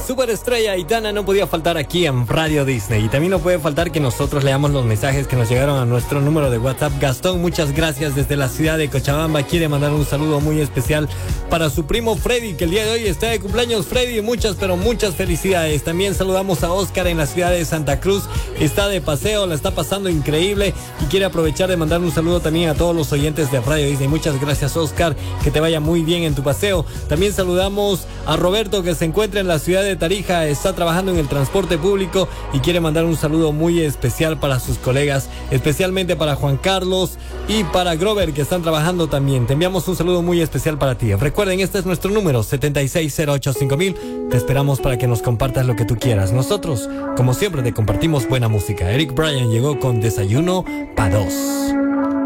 superestrella Aitana no podía faltar aquí en Radio Disney. Y también no puede faltar que nosotros leamos los mensajes que nos llegaron a nuestro número de WhatsApp. Gastón, muchas gracias desde la ciudad de Cochabamba. Quiere mandar un saludo muy especial para su primo Freddy, que el día de hoy está de cumpleaños. Freddy, muchas, pero muchas felicidades. También saludamos a Oscar en la ciudad de Santa Cruz. Está de paseo, la está pasando increíble y quiere aprovechar de mandar un saludo también a todos los oyentes de Radio Disney. Muchas gracias, Oscar, que te vaya muy bien en tu paseo. También saludamos a Roberto, que se encuentra en la ciudad de Tarija, está trabajando en el transporte público y quiere mandar un saludo muy especial para sus colegas, especialmente para Juan Carlos y para Grover, que están trabajando también. Te enviamos un saludo muy especial para ti. Recuerden, este es nuestro número 76085000. Te esperamos para que nos compartas lo que tú quieras. Nosotros, como siempre, te compartimos buena música. Eric Bryan llegó con Desayuno pa' dos.